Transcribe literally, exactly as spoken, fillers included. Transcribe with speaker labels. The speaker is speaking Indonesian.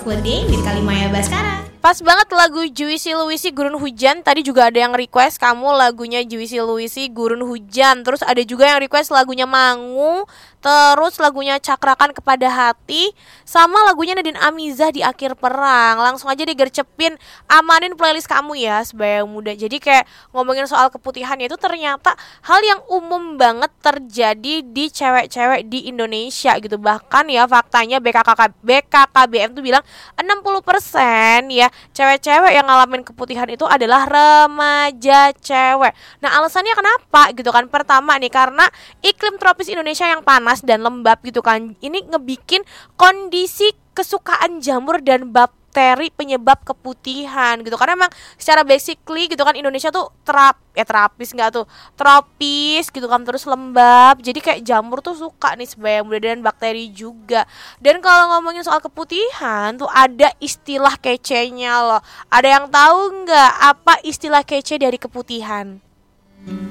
Speaker 1: of the Day with Kalimaya Baskara.
Speaker 2: Pas banget lagu Juicy Luisi Gurun Hujan. Tadi juga ada yang request kamu lagunya Juicy Luisi Gurun Hujan. Terus ada juga yang request lagunya Mangu. Terus lagunya Cakrakan Kepada Hati. Sama lagunya Nadine Amizah Di Akhir Perang. Langsung aja digercepin, amanin playlist kamu ya sebagai muda. Jadi kayak ngomongin soal keputihan itu ternyata hal yang umum banget terjadi di cewek-cewek di Indonesia gitu. Bahkan ya faktanya B K K B M tuh bilang enam puluh persen ya cewek-cewek yang ngalamin keputihan itu adalah remaja cewek. Nah alasannya kenapa gitu kan? Pertama nih karena iklim tropis Indonesia yang panas dan lembab gitu kan. Ini ngebikin kondisi kesukaan jamur dan bakteri penyebab keputihan gitu. Karena emang secara basically gitu kan Indonesia tuh terap ya terapis nggak tuh tropis gitu kan, terus lembab. Jadi kayak jamur tuh suka nih sebagai muda dan bakteri juga. Dan kalau ngomongin soal keputihan tuh ada istilah kecenya loh. Ada yang tahu nggak apa istilah kece dari keputihan?